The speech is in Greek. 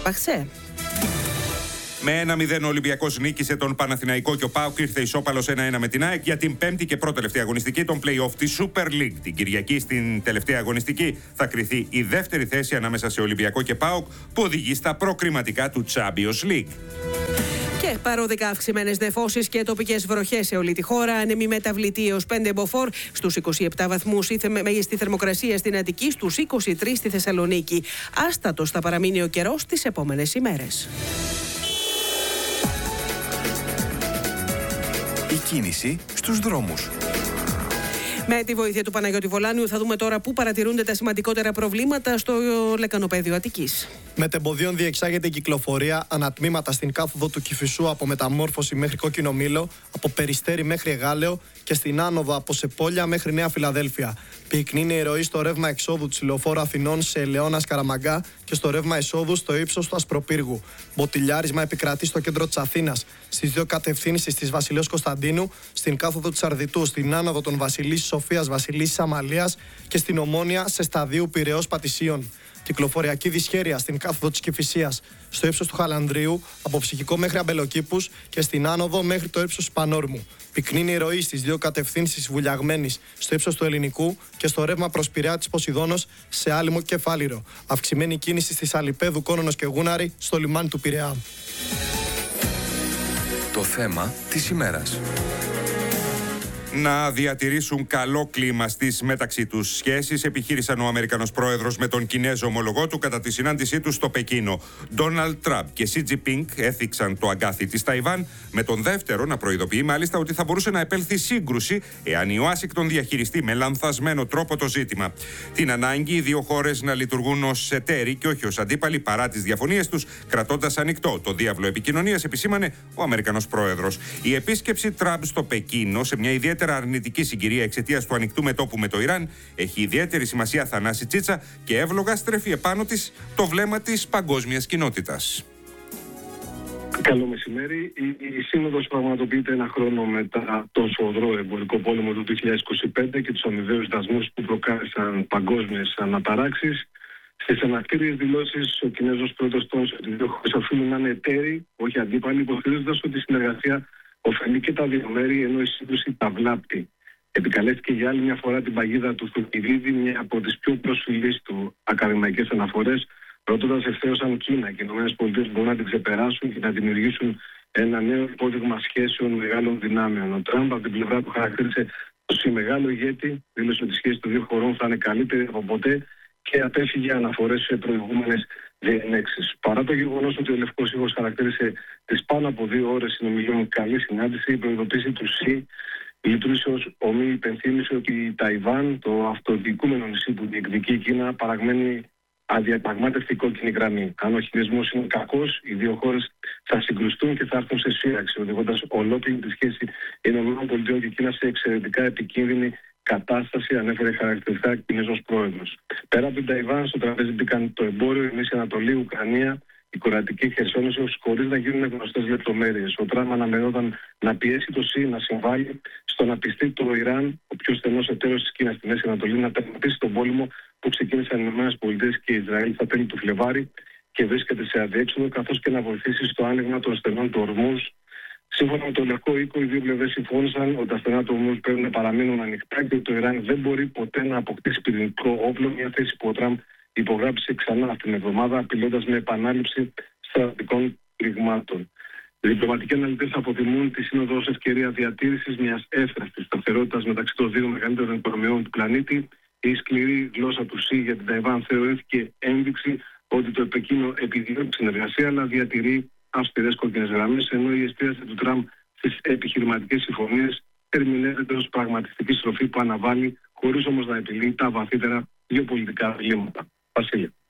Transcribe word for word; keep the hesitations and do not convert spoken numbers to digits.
Παχσέ. Με ένα μηδέν ο Ολυμπιακός νίκησε τον Παναθηναϊκό και ο ΠΑΟΚ ήρθε ισόπαλος ένα ένα με την ΑΕΚ για την πέμπτη και πρώτη τελευταία αγωνιστική των play-off της Super League. Την Κυριακή στην τελευταία αγωνιστική θα κριθεί η δεύτερη θέση ανάμεσα σε Ολυμπιακό και ΠΑΟΚ που οδηγεί στα προκριματικά του Champions League. Και παρόδικα αυξημένες νεφώσεις και τοπικές βροχές σε όλη τη χώρα, άνεμη μεταβλητή έως πέντε μποφόρ, στους είκοσι επτά βαθμούς η μέγιστη θερμοκρασία στην Αττική, στους είκοσι τρεις στη Θεσσαλονίκη. Άστατος θα παραμείνει ο καιρός τις επόμενες ημέρες. Η κίνηση στους δρόμους. Με τη βοήθεια του Παναγιώτη Βολάνιου θα δούμε τώρα πού παρατηρούνται τα σημαντικότερα προβλήματα στο λεκανοπέδιο Αττικής. Μετεμποδίων διεξάγεται η κυκλοφορία ανατμήματα στην κάθοδο του Κηφισού από Μεταμόρφωση μέχρι Κόκκινο Μήλο, από Περιστέρι μέχρι Εγάλεο και στην άνοδο από Σεπόλια μέχρι Νέα Φιλαδέλφια. Πυκνή είναι η ροή στο ρεύμα εξόδου της Λεωφόρου Αθηνών σε Ελαιώνας Καραμαγκά και στο ρεύμα εισόδου στο ύψος του Ασπροπύργου. Μποτιλιάρισμα επικρατεί στο κέντρο της Αθήνας, στις δύο κατευθύνσεις της Βασιλέως Κωνσταντίνου, στην κάθοδο της Αρδιτού, στην άνοδο των Βασιλής Σοφίας Βασιλής Αμαλίας και στην Ομόνια σε σταδίου Πειραιώς Πατησίων. Κυκλοφοριακή δυσχέρεια στην κάθοδο της Κηφισίας, στο ύψος του Χαλανδρίου, από Ψυχικό μέχρι Αμπελοκήπους και στην άνοδο μέχρι το ύψος του Πανόρμου. Πυκνή είναι η ροή στις δύο κατευθύνσεις Βουλιαγμένης, στο ύψος του Ελληνικού και στο ρεύμα προς Πειραιά της Ποσειδώνος σε Άλυμο και Φάληρο. Αυξημένη κίνηση στις Αλιπέδου, Κόνονος και Γούναρη στο λιμάνι του Πειραιά. Το θέμα της ημέρας. Να διατηρήσουν καλό κλίμα στις μεταξύ τους σχέσεις επιχείρησαν ο Αμερικανός πρόεδρος με τον Κινέζο ομολογό του κατά τη συνάντησή του στο Πεκίνο. Ντόναλντ Τραμπ και Σι Τζινπίνγκ έθιξαν το αγκάθι της Ταϊβάν, με τον δεύτερο να προειδοποιεί μάλιστα ότι θα μπορούσε να επέλθει σύγκρουση εάν η Ουάσιγκτον διαχειριστεί με λανθασμένο τρόπο το ζήτημα. Την ανάγκη οι δύο χώρες να λειτουργούν ως εταίροι και όχι ως αντίπαλοι παρά τις διαφωνίες τους, κρατώντας ανοιχτό το διάβλο επικοινωνίας, επισήμανε ο Αμερικανός πρόεδρος. Η επίσκεψη Τραμπ στο Πεκίνο σε μια ιδιαίτερα αρνητική συγκυρία εξαιτίας του ανοιχτού μετώπου με το Ιράν έχει ιδιαίτερη σημασία, Θανάση Τσίτσα, και εύλογα στρέφει επάνω της το βλέμμα της παγκόσμιας κοινότητας. Καλό μεσημέρι. Η, η Σύνοδος πραγματοποιείται ένα χρόνο μετά τον σφοδρό εμπορικό πόλεμο του δύο χιλιάδες είκοσι πέντε και τους αμοιβαίους δασμούς που προκάλεσαν παγκόσμιες αναταράξεις. Στις ανακτήριες δηλώσεις, ο Κινέζος πρόεδρος τόνισε ότι οι δύο χώρες οφείλουν να είναι εταίροι, όχι αντίπαλοι, υποστηρίζοντας ότι η συνεργασία ωφελεί και τα δύο μέρη, ενώ η σύγκρουση τα βλάπτει. Επικαλέστηκε για άλλη μια φορά την παγίδα του Θουκυδίδη, μια από τις πιο προσφυλείς του ακαδημαϊκές αναφορές, ρωτώντας ευθέως αν Κίνα και οι ΗΠΑ μπορούν να την ξεπεράσουν και να δημιουργήσουν ένα νέο υπόδειγμα σχέσεων μεγάλων δυνάμεων. Ο Τραμπ από την πλευρά του χαρακτήρισε ως μεγάλο ηγέτη, δήλωσε ότι η σχέση των δύο χωρών θα είναι καλύτερη από ποτέ και απέφυγε αναφορές σε προηγούμενες διενέξεις. Παρά το γεγονός ότι ο Λευκός Οίκος χαρακτήρισε τις πάνω από δύο ώρες συνομιλιών καλή συνάντηση, η προειδοποίηση του ΣΥ λειτουργήσε ως ομή, υπενθύμησε ότι η Ταϊβάν, το αυτοδιοικούμενο νησί που διεκδικεί η Κίνα, παραγμένει αδιαπραγμάτευτη κόκκινη γραμμή. Αν ο χειρισμός είναι κακός, οι δύο χώρες θα συγκρουστούν και θα έρθουν σε σύραξη, οδηγώντας ολόκληρη τη σχέση ΗΠΑ και Κίνα σε εξαιρετικά επικίνδυνη κατάσταση, ανέφερε χαρακτηριστικά Κινέζος πρόεδρος. Πέρα από την Ταϊβάν, στο τραπέζι μπήκαν το εμπόριο, η Μέση Ανατολή, Ουκρανία, η κορεατική Χερσόνησος, χωρίς να γίνουν γνωστές λεπτομέρειες. Ο Τραμπ αναμενόταν να πιέσει το ΣΥ να συμβάλλει στο να πιστεί το Ιράν, ο πιο στενός εταίρος της Κίνας στη Μέση Ανατολή, να τερματίσει τον πόλεμο που ξεκίνησαν οι ΗΠΑ και Ισραήλ στα τέλη του Φλεβάρι και βρίσκεται σε αδιέξοδο, καθώς και να βοηθήσει στο άνοιγμα των στενών του Ορμούζ. Σύμφωνα με το Λευκό Οίκο, οι δύο πλευρές συμφώνησαν ότι τα στενά του Ορμούζ πρέπει να παραμείνουν ανοιχτά και ότι το Ιράν δεν μπορεί ποτέ να αποκτήσει πυρηνικό όπλο, μια θέση που ο Τραμπ υπογράψει ξανά αυτήν την εβδομάδα, απειλώντας με επανάληψη στρατιωτικών πληγμάτων. Οι διπλωματικοί αναλυτές αποτιμούν τη Σύνοδο ως ευκαιρία διατήρησης μιας εύθραυστης σταθερότητας μεταξύ των δύο μεγαλύτερων οικονομιών του πλανήτη. Η σκληρή γλώσσα του ΣΥ για την Ταϊβάν θεωρήθηκε ένδειξη ότι το Πεκίνο επιδιώκει συνεργασία, αλλά διατηρεί αυστηρές κόκκινες γραμμές, ενώ η εστίαση του Τραμπ στις επιχειρηματικές συμφωνίες ερμηνεύεται ως πραγματιστική στροφή που αναβάλει, χωρίς όμως να επιλύει τα βαθύτερα γεωπολιτικά διλήμματα. Βασίλη.